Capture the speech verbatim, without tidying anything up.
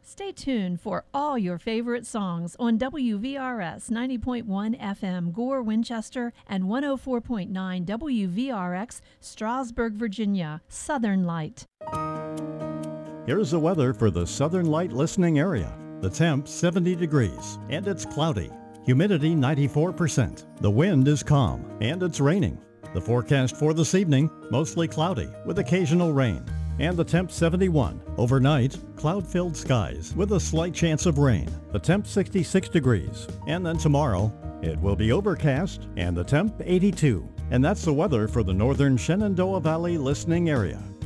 Stay tuned for all your favorite songs on W V R S ninety point one F M Gore, Winchester, and one oh four point nine W V R X Strasburg, Virginia. Southern Light. Here's the weather for the Southern Light listening area. The temp seventy degrees and it's cloudy. Humidity ninety-four percent. The wind is calm and it's raining. The forecast for this evening, mostly cloudy with occasional rain. And the temp seventy-one. Overnight, cloud-filled skies with a slight chance of rain. The temp sixty-six degrees. And then tomorrow, it will be overcast and the temp eighty-two. And that's the weather for the northern Shenandoah Valley listening area.